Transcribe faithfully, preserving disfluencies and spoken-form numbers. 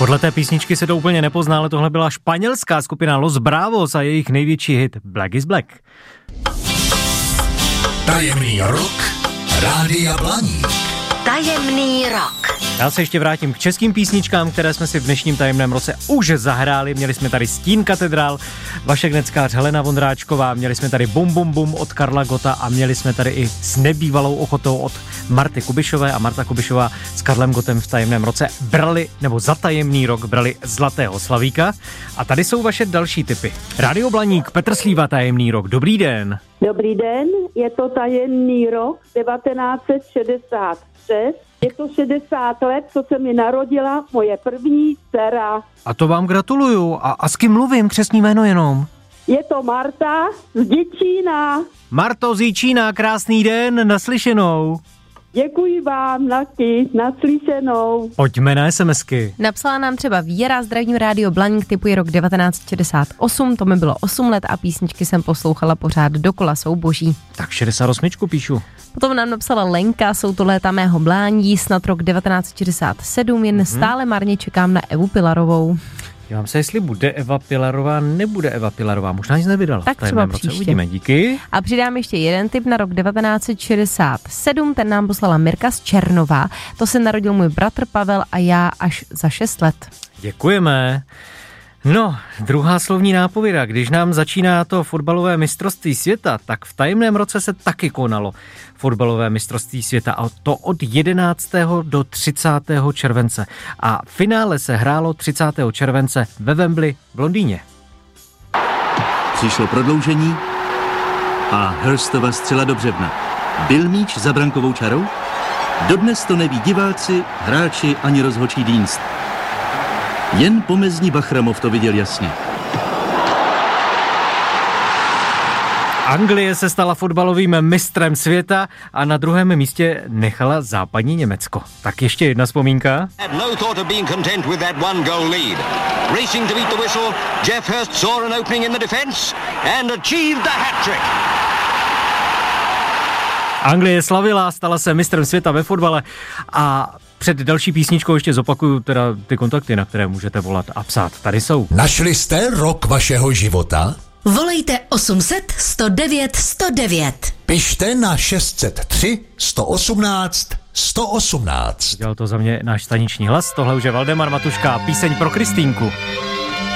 Podle té písničky se to úplně nepozná, ale tohle byla španělská skupina Los Bravos a jejich největší hit Black is Black. Tajemný rok Rádia Blaník. Tajemný rok. Já se ještě vrátím k českým písničkám, které jsme si v dnešním tajemném roce už zahráli. Měli jsme tady Stín katedrál, Vašek Neckář, Helena Vondráčková, měli jsme tady Bum Bum Bum od Karla Gotta a měli jsme tady i S nebývalou ochotou od Marty Kubišové a Marta Kubišová s Karlem Gottem v tajemném roce brali, nebo za tajemný rok brali Zlatého slavíka. A tady jsou vaše další tipy. Rádio Blaník, Petr Slíva, tajemný rok. Dobrý den. Dobrý den, je to tajemný rok devatenáct set šedesát šest. Je to šedesát let, co se mi narodila moje první dcera. A to vám gratuluju. A, a s kým mluvím? Křestní jméno jenom. Je to Marta z Děčína. Marto z Děčína, krásný den, naslyšenou. Děkuji vám, taky, naslyšenou. Pojďme na SMSky. Napsala nám třeba Víra, zdravím Rádio Blaník, typuje rok devatenáct šedesát osm, to mi bylo osm let a písničky jsem poslouchala pořád dokola, jsou boží. Tak šedesát osm píšu. Potom nám napsala Lenka, jsou to léta mého mládí, snad rok devatenáct šedesát sedm, jen mm-hmm. stále marně čekám na Evu Pilarovou. Dívám se, jestli bude Eva Pilarová, nebude Eva Pilarová, možná nic nevydala. Tak třeba příště. Roce. Uvidíme, díky. A přidám ještě jeden tip na rok devatenáct šedesát sedm, ten nám poslala Mirka z Černova. To se narodil můj bratr Pavel a já až za šest let. Děkujeme. No, druhá slovní nápověda. Když nám začíná to fotbalové mistrovství světa, tak v tajemném roce se taky konalo fotbalové mistrovství světa, a to od jedenáctého do třicátého července. A finále se hrálo třicátého července ve Wembley v Londýně. Přišlo prodloužení a Hurstova střela do břevna. Byl míč za brankovou čarou? Dodnes to neví diváci, hráči ani rozhodčí dienst. Jen pomezní Bachramov to viděl jasně. Anglie se stala fotbalovým mistrem světa a na druhém místě nechala západní Německo. Tak ještě jedna vzpomínka. Anglie slavila, stala se mistrem světa ve fotbale a před další písničkou ještě zopakuju teda ty kontakty, na které můžete volat a psát. Tady jsou. Našli jste rok vašeho života? Volejte osm set sto devět sto devět. Pište na šest set tři sto osmnáct sto osmnáct. Dělal to za mě náš staniční hlas, tohle už je Valdemar Matuška, píseň pro Kristýnku.